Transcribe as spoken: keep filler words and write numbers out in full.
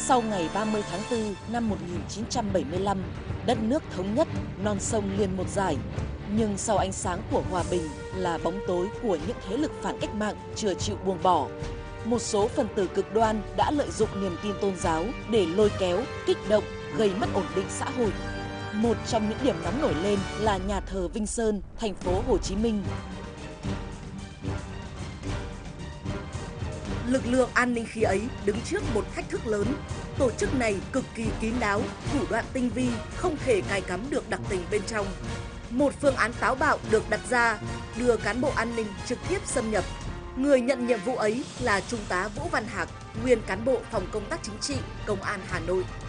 Sau ngày ba mươi tháng tư năm một nghìn chín trăm bảy mươi lăm, đất nước thống nhất, non sông liền một dải. Nhưng sau ánh sáng của hòa bình là bóng tối của những thế lực phản cách mạng chưa chịu buông bỏ. Một số phần tử cực đoan đã lợi dụng niềm tin tôn giáo để lôi kéo, kích động, gây mất ổn định xã hội. Một trong những điểm nóng nổi lên là nhà thờ Vinh Sơn, thành phố Hồ Chí Minh. Lực lượng an ninh khi ấy đứng trước một thách thức lớn. Tổ chức này cực kỳ kín đáo, thủ đoạn tinh vi, không thể cài cắm được đặc tình bên trong. Một phương án táo bạo được đặt ra, đưa cán bộ an ninh trực tiếp xâm nhập. Người nhận nhiệm vụ ấy là Trung tá Vũ Văn Hạc, nguyên cán bộ phòng công tác chính trị, Công an Hà Nội.